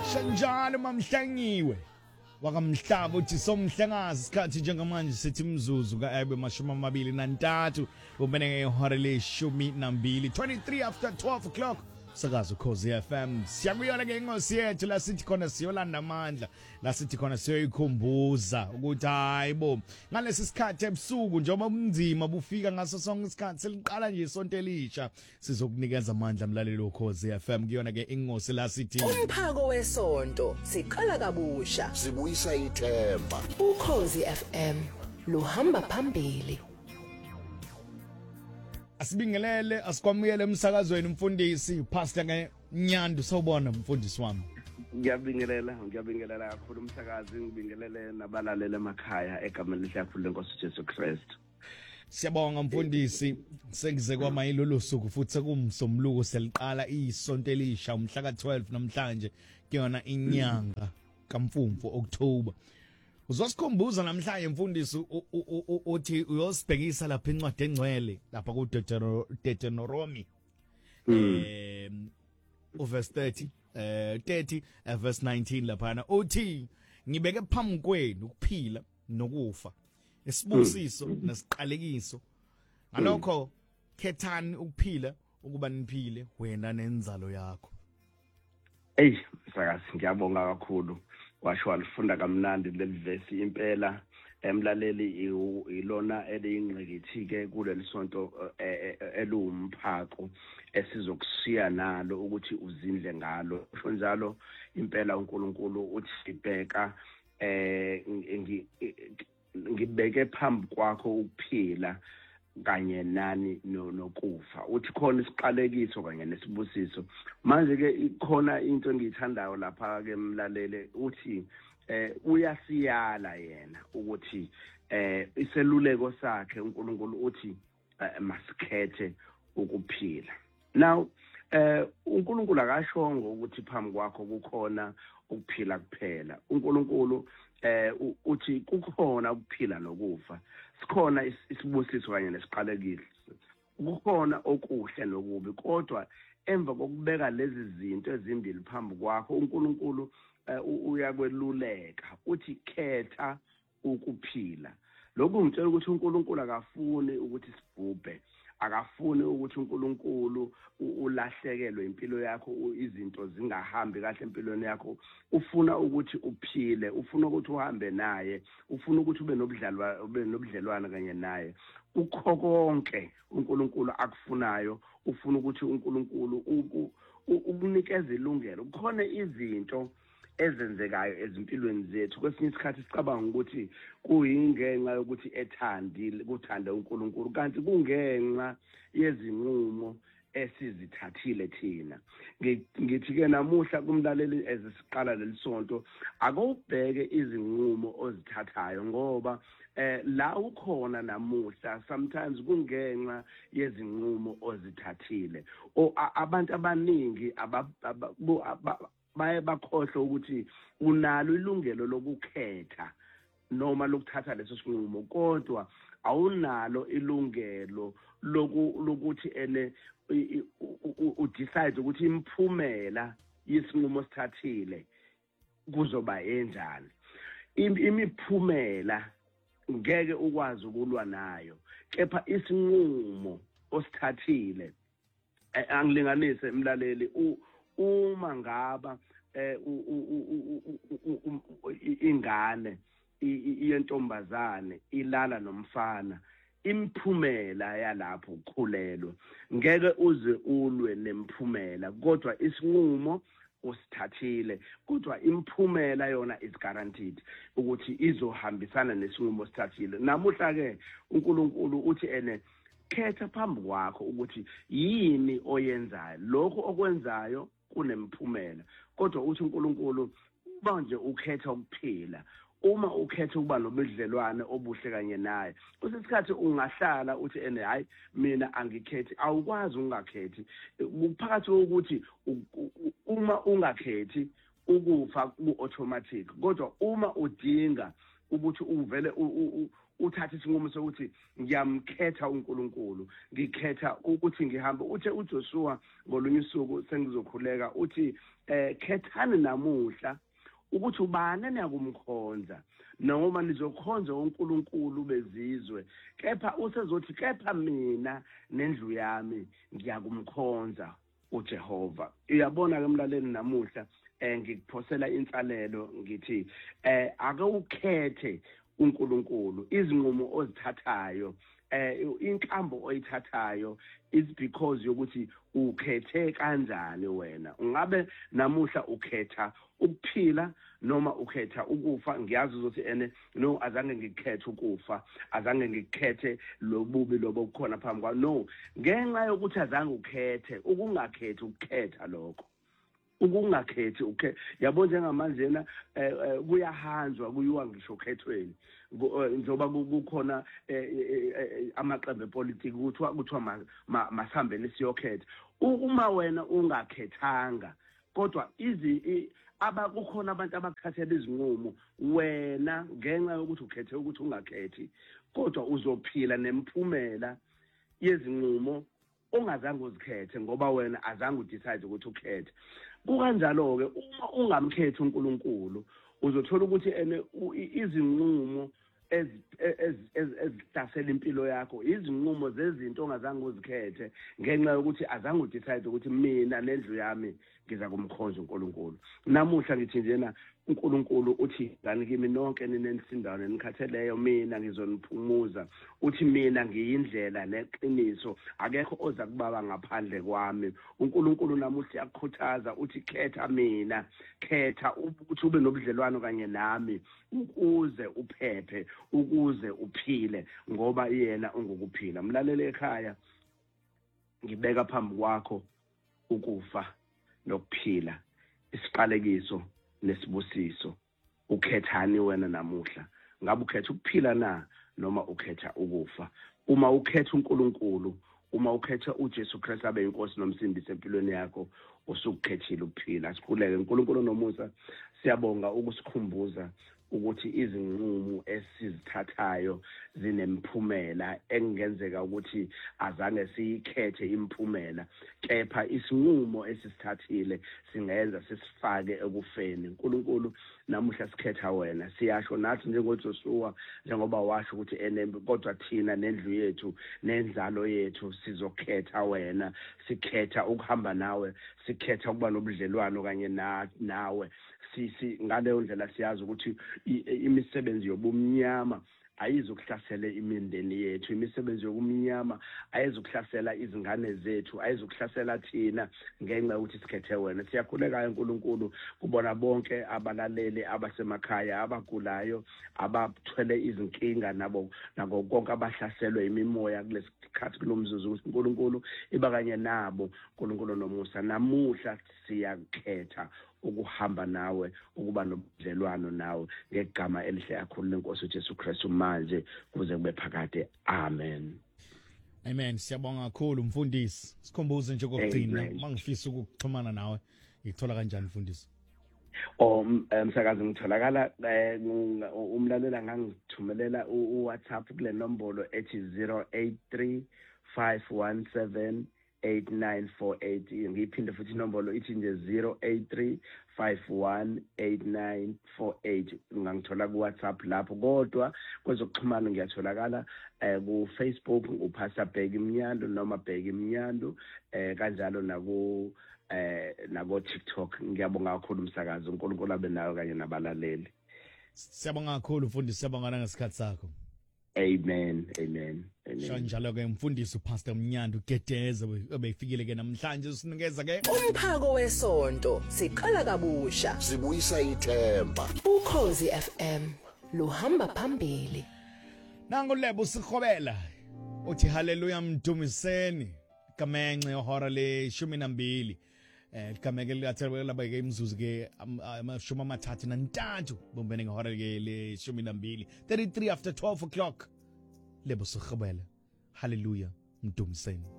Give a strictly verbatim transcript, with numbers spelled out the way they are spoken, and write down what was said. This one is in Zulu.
Shanjalo mamhlangiwe wakamhlaba uthi somhlengazi isikhathi njengamanje sithi mzuzu kaebe mashumi amabili nantathu ubenenge ihora leshumi nambili twenty-three after twelve o'clock sakazo Khosi F M siyakuyona ke ingosi yethu la sithi khona siyolanda amandla la sithi khona siyoyikhumbuza ukuthi hayibo ngalesi sikhathi ebusuku njengoba ubunzima bufika ngaso sonke isikhathi seliqala nje isonto elisha sizokunikeza amandla mlaleli woKhosi F M kuyona ke ingosi la sithi umphako wesonto siqala kabusha sibuyisa ithemba uKhosi F M luhamba phambili. Asibingelele asikwamukele emsakazweni umfundisi Pastor Nyandu sawubona mfundisi wami. Ngiyabingelela ngiyabingelela kakhulu umsakazi ngibingelele nabalalele emakhaya egameni likaNkulunkulu lenkosi Jesu Kristu. Siyabonga mfundisi sekuze kwamayilo losuku futhi sekumsomluko seliqala isonto elisha umhla ka twelve namhlanje kuyona inyanga kaMfumfu October. Uzosikhumbuza namhlanje mfundisi uthi uyosibhekisa lapha incwadi engcwele lapha ku Deuteronomy eh verse thirty eh thirty verse nineteen lapha uthi ngibeke phambi kwenu ukuphila nokufa isibusiso nesiqalekiso ngalokho khethani ukuphila ukuba niphile wena nenzalo yakho. Hey sakazi ngiyabonga kakhulu washo walifunda kamnandi leli verse impela emlaleli ilona eliyingqikithi ke kuleli sonto elumphako esizokushiya nalo ukuthi uzindle ngalo usho njalo impela uNkulunkulu uthi sibheka eh ngibeke phambi kwakho ukuphila kanye nani nokufa uthi khona isiqalekiso kanye nesibusiso manje ke ikhona into engiyithandayo lapha ke emlalele uthi eh uyasiyala yena ukuthi eh iseluleko sakhe uNkulunkulu uthi masikhethe ukuphila. Now eh uNkulunkulu akashongo ukuthi phambi kwakho kukhona ukuphila kuphela. uNkulunkulu eh uthi kukhona ukuphila nokufa sikhona isibusiso kanye nesiqalekiso kukhona okuhle nokubi kodwa emva kokubeka lezi zinto ezimbili phambi kwakho uNkulunkulu uyakweluleka uthi khetha ukuphila. Lokhu ngitshela ukuthi uNkulunkulu akafuni ukuthi sibhubhe akafuni ukuthi uNkulunkulu ulahlekelwe impilo yakho izinto zingahambi kahle empilweni yakho ufuna ukuthi uphile ufuna ukuthi uhambe naye ufuna ukuthi ube nobudlelwa ube nobudlelwana kanye naye ukho konke uNkulunkulu akufunayo ufuna ukuthi uNkulunkulu ukunikeza ilungelo kukhona izinto ezenzekayo ezimpilweni zethu kwesinye isikhathi sicabanga ukuthi kuyingenxa yokuthi ethandile kuthanda uNkulunkulu kanti kungenxa yezinqumo esizithathile thina. Ngithi ke namuhla kumlaleli ezisiqala lelisonto akubheke izinqumo ozithathayo ngoba eh la ukhona namuhla sometimes kungenxa yezinqumo ozithathile o abantu abaningi baye bakhohlwa ukuthi unalo ilungelo lokukhetha noma lokuthatha leso sinqumo kodwa awunalo ilungelo lokuthi ene udecide ukuthi imphumela yesinqumo sithathile kuzoba enjani. Imiphumela ngeke ukwazi ukulwa nayo kepha isinqumo osithathile angilinganise emlaleli uma ngaba ingane iyentombazane ilala nomfana imphumela yalapho ukukhulelwa ngeke uze ulwe nemphumela kodwa isinqumo usithathile kodwa imphumela yona is guaranteed ukuthi izohambisana nesinqumo sithathile. Namuhla ke uNkulunkulu uthi ene khetha phambi kwakho ukuthi yini oyenzayo lokho okwenzayo kunemphumela kodwa uthi uNkulunkulu manje ukhetha ukuphila uma ukhetha ukuba nobudlelwane obuhle kanye naye usesikhathi ungahlala uthi ene hayi mina angikhethi awukwazi ungakhethi kuphakathi ukuthi uma ungakhethi ukufa ku automatic kodwa uma udinga ukuthi uvele uthathe isinqumo sokuthi ngiyamkhetha uNkulunkulu, ngikhetha ukuthi ngihambe. Uthe uJoshua ngolunye usuku sengizokhuleka uthi eh khethani namuhla ukuthi ubani eniyakumkhonza noma nizokhonza uNkulunkulu bezizwe, kepha usezothi kepha mina nendlu yami ngiyakumkhonza uJehova. Uyabona ke mlaleli namuhla eh ngikuphosela insalelo ngithi eh ake ukhethe uNkulunkulu. Izinqumo ozithathayo eh inkambo oyithathayo is because yokuthi ukhethe kanjani wena. Ungabe namuhla ukhetha ukuphila noma ukhetha ukufa. Ngiyazi ukuthi ene no azange ngikhethe ukufa, azange ngikhethe lobubi lobo kukhona phambi kwa. No, ngenxa yokuthi azange ukhethe, ukungakhethi ukukhetha lokho. Ukungakhethi ukhe yabo njengamanje na kuyahanjwa kuyiwa ngisho khethweni njoba kukhona amaqembu epolitiki kuthiwa kuthiwa masihambeni siyokhetha. Uma wena ungakhethanga kodwa izi aba kukhona abantu abakuthathela izinqumo wena ngenxa yokuthi ukhethe ukuthi ungakhethi, kodwa uzophila nemphumela yezinqumo ongazange uzikhethe ngoba wena azange udecide ukuthi ukhethe. Kukanjalo ke uma ungamkhethi uNkulunkulu uzothola ukuthi ene izinqumo ezihlasela impilo yakho izinqumo zezinto ongazange uzikhethe ngenxa yokuthi azange udecide ukuthi mina nendlu yami ngiza kumkhonza uNkulunkulu. Namuhla ngithi njena uNkulunkulu uthi ngani kimi nonke ninensindayo nikhatheleyo mina ngizoniphumuza. Uthi mina ngiyindlela neqiniso, akekho oza kubaba ngaphandle kwami. uNkulunkulu namuhla uyakukhuthaza uthi khetha mina, khetha ukuthi ube nobudlelwano kanye nami ukuze uphephe, ukuze uphile ngoba yena ungukuphila. Mlalele ekhaya ngibeka phambi kwakho ukufa nokuphila, isiqalekiso nesibusiso. Ukhethani wena namuhla? Ngabe ukhetha ukuphila na noma ukhetha ukufa? Uma ukhetha uNkulunkulu, uma ukhetha uJesu Kristu abe inkosi nomsindisi empilweni yakho, usukukhethile ukuphila. Sikhuleke. uNkulunkulu nomusa siyabonga ukusikhumbuza ukuthi izinqumo esizithathayo zinemphumela engenzeka ukuthi azange siyikhethe imphumela, kepha isinqumo esisithathile singenza sisifake ekufeni. uNkulunkulu namuhla sikhetha wena. Siyasho nathi njengoJoshua njengoba washo ukuthi enembe kodwa thina nendlu yethu nenzalo yethu sizokhetha wena. Sikhetha ukuhamba nawe, sikhetha ukuba nobudlelwano kanye nawe. Sisi ngaleyo ndlela siyazi ukuthi imisebenzi yobumnyama ayizokuhlasela imindeni yethu, imisebenzi yobumnyama ayizokuhlasela izingane zethu, ayizokuhlasela thina ngenxa yokuthi sikhethe wena. Siyakhuleka uNkulunkulu kubona bonke abalaleli abasemakhaya, abagulayo, abathwele izinkinga nabo nako konke abahlaselwe imimoya kulesikhathi kulomzuzu. uNkulunkulu iba kanye nabo. uNkulunkulu nomusa namuhla siyakhetha ukuhamba nawe, ukuba nobudlelwano nawe ngegama elihle kakhulu lenkosi uJesu Kristu manje kuze kube phakade. Amen. Amen. Siyabonga kakhulu mfundisi. Sikhumbuze nje kokugcina mangifisa ukuxhumana nawe ngithola kanjani mfundisi? Oh umsakazi ngitholakala umlalela ngangithumelela uWhatsApp kule nombolo ethi zero eight three five one seven eight nine four eight. Ngiphinde futhi inombolo ithi nje zero eight three five one eight nine four eight. Ungangithola ku WhatsApp lapho, kodwa kwezokuxhumana ngiyatholakala eh ku Facebook uPastor Bheki Mnyando noma Bheki Mnyando, eh kanjalo naku eh nako TikTok. Ngiyabonga kakhulu umsakazi. uNkulunkulu abe nayo kanye nabalaleli. Siyabonga kakhulu mfundisi, siyabonga nangesikhathi sakho. Amen. Amen. Amen. Njalo ke mfundisi uPastor Mnyando Gedeza obefikile ke namhlanje sinikeza ke umphako wesonto siqala kabusha, sibuyisa ithemba. Ukhozi F M luhamba phambili. nango lebo sikhobela uthi haleluya mdumiseni kamenxe ihora le shumi nambili. Eh kameke liyathebela ke imzuzu ke amashumi amathathu nantathu bombene ngehora ke le shumi nambili, thirty-three after twelve o'clock. Lebo sikhobela haleluya mdumiseni.